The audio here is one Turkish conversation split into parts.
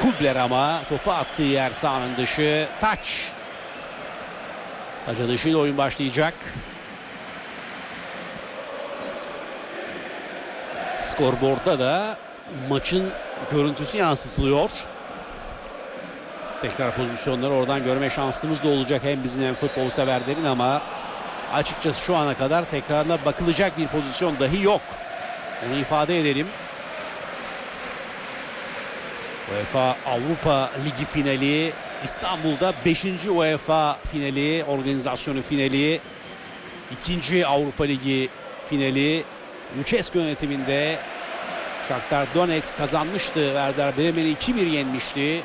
Kubler ama topu attığı yer sahanın dışı. Taç. Taç dışıyla oyun başlayacak. Skorboard'da da maçın görüntüsü yansıtılıyor. Tekrar pozisyonları oradan görme şansımız da olacak hem bizim hem futbol severlerin, ama açıkçası şu ana kadar tekrarına bakılacak bir pozisyon dahi yok. Onu ifade edelim. UEFA Avrupa Ligi finali, İstanbul'da 5. UEFA finali, organizasyonu finali, 2. Avrupa Ligi finali. Lucescu yönetiminde Shakhtar Donetsk kazanmıştı. Werder Bremen'i 2-1 yenmişti.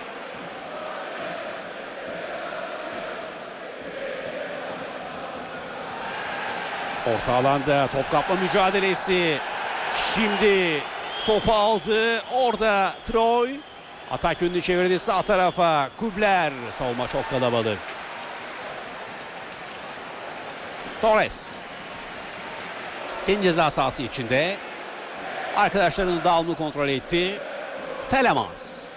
Orta alanda top kapma mücadelesi. Şimdi topu aldı. Orada Troy. Atak yönünü çevirdi sağ tarafa. Kubler. Savunma çok kalabalık. Torres. Kendi ceza sahası içinde. Arkadaşlarının dağılımını kontrol etti. Telemans.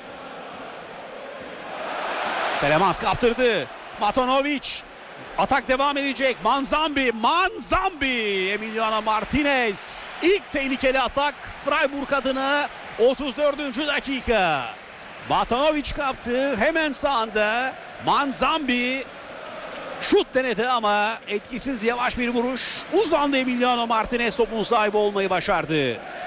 Telemans kaptırdı. Matanovic. Atak devam edecek. Manzambi. Emiliano Martinez. İlk tehlikeli atak Freiburg adına 34. dakika. Matanovic kaptı. Hemen sağında Manzambi. Şut denedi ama etkisiz, yavaş bir vuruş. Uzandı Emiliano Martinez, topun sahibi olmayı başardı.